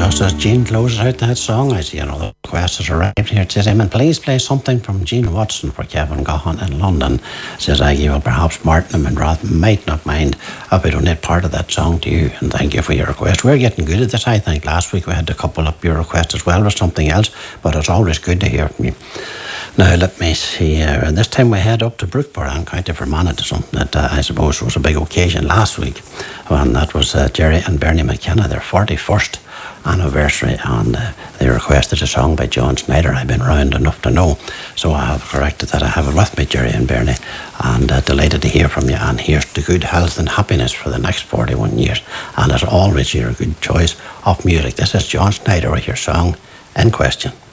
just as Gene closes out that song, I see another request has arrived here. It says, Eamon, please play something from Gene Watson for Kevin Gahan in London. It says, well, perhaps Martin and Monroth might not mind if I donate part of that song to you, and thank you for your request. We're getting good at this, I think. Last week we had a couple up your request as well or something else, but it's always good to hear from you. Now, let me see. This time we head up to Brookborough in County Fermanagh to something that I suppose was a big occasion last week. And that was Jerry and Bernie McKenna, their 41st anniversary. And they requested a song by John Snyder. I've been round enough to know. So I have corrected that. I have it with me, Jerry and Bernie. And delighted to hear from you. And here's to good health and happiness for the next 41 years. And as always, you're a good choice of music. This is John Snyder with your song In Question.